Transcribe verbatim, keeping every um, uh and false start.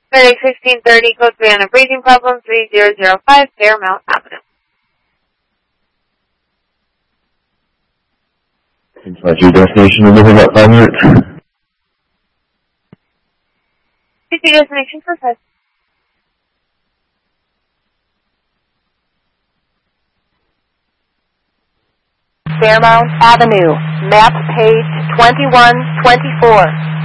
FedEx sixteen thirty, code three on a breathing problem, three zero zero five, Fairmount Avenue. Select your destination and within about five minutes. P C destination for five. Fairmount Avenue, map page twenty-one twenty-four.